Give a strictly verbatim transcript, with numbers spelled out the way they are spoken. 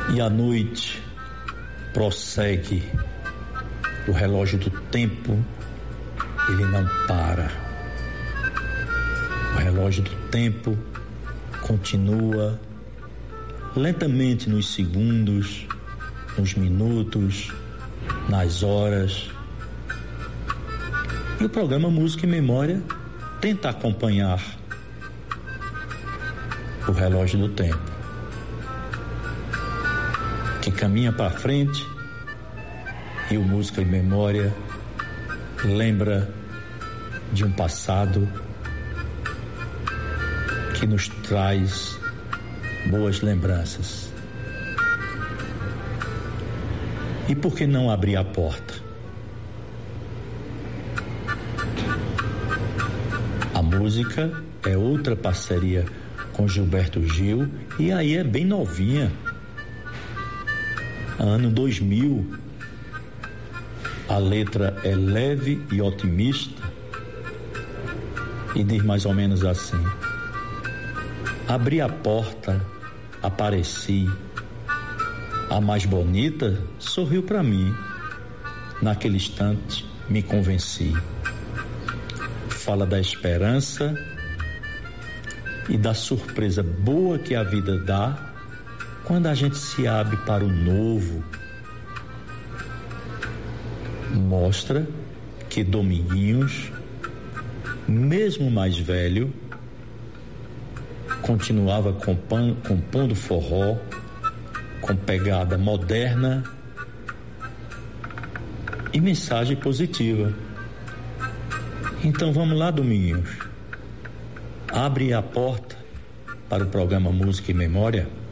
E a noite prossegue. O relógio do tempo, ele não para. O relógio do tempo continua lentamente nos segundos, nos minutos, nas horas. E o programa Música em Memória tenta acompanhar o relógio do tempo, que caminha para frente, e o Música em Memória lembra de um passado que nos traz boas lembranças. E por que não abrir a porta? A música é outra parceria com Gilberto Gil, e aí é bem novinha, ano dois mil. A letra é leve e otimista e diz mais ou menos assim: abri a porta, apareci, a mais bonita sorriu para mim, naquele instante me convenci. Fala da esperança e da surpresa boa que a vida dá quando a gente se abre para o novo. Mostra que Dominguinhos, mesmo mais velho, continuava compondo, compondo forró com pegada moderna e mensagem positiva. Então vamos lá, Dominguinhos, abre a porta para o programa Música e Memória.